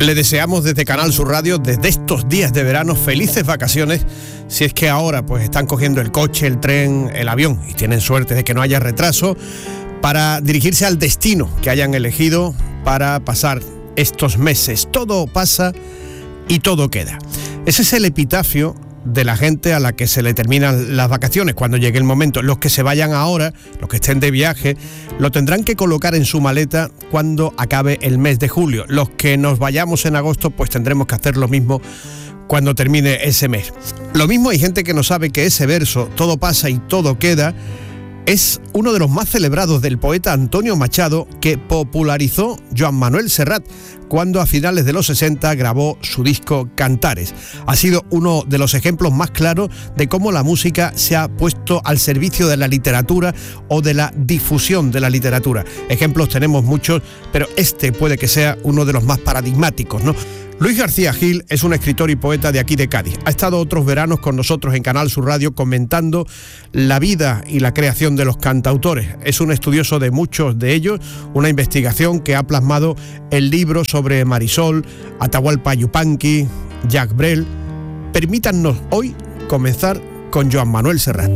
Le deseamos desde Canal Sur Radio, desde estos días de verano, felices vacaciones, si es que ahora pues están cogiendo el coche, el tren, el avión y tienen suerte de que no haya retraso para dirigirse al destino que hayan elegido para pasar estos meses. Todo pasa y todo queda. Ese es el epitafio de la gente a la que se le terminan las vacaciones cuando llegue el momento. Los que se vayan ahora, los que estén de viaje, lo tendrán que colocar en su maleta cuando acabe el mes de julio. Los que nos vayamos en agosto, pues tendremos que hacer lo mismo cuando termine ese mes. Lo mismo hay gente que no sabe que ese verso, todo pasa y todo queda, es uno de los más celebrados del poeta Antonio Machado, que popularizó Joan Manuel Serrat cuando a finales de los 60 grabó su disco Cantares. Ha sido uno de los ejemplos más claros de cómo la música se ha puesto al servicio de la literatura o de la difusión de la literatura. Ejemplos tenemos muchos, pero este puede que sea uno de los más paradigmáticos, ¿no? Luis García Gil es un escritor y poeta de aquí de Cádiz. Ha estado otros veranos con nosotros en Canal Sur Radio comentando la vida y la creación de los cantautores. Es un estudioso de muchos de ellos, una investigación que ha plasmado el libro sobre Marisol, Atahualpa Yupanqui, Jacques Brel. Permítanos hoy comenzar con Joan Manuel Serrat.